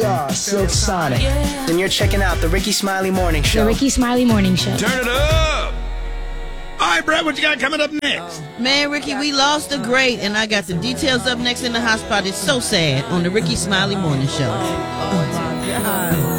star, Silk Sonic. Then you're checking out the Ricky Smiley Morning Show. The Ricky Smiley Morning Show. Turn it up! All right, Brett, what you got coming up next? Man, Ricky, we lost a great, and I got the details up next in the hot spot. It's so sad on the Ricky Smiley Morning Show. Oh, my God.